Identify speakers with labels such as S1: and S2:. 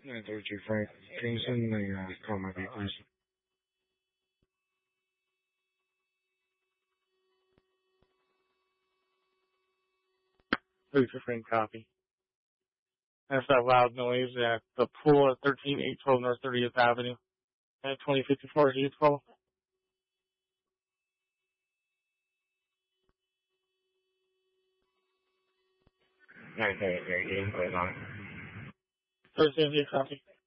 S1: 932 Frank Kingston, call my beat, please. 32 Frank, copy. That's that loud noise at the pool at 13812 North 30th Avenue at 2054 East Call. 938, on it. 13, copy.